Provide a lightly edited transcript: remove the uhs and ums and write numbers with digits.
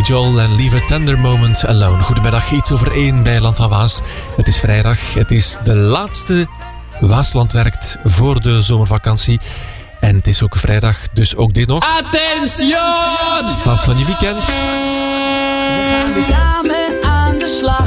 Joel en Leave a Tender Moment Alone. Goedemiddag, iets over 1 bij Land van Waas. Het is vrijdag, het is de laatste Waasland werkt voor de zomervakantie. En het is ook vrijdag, dus ook dit nog. Attention! Start van je weekend. We gaan weer samen aan de slag.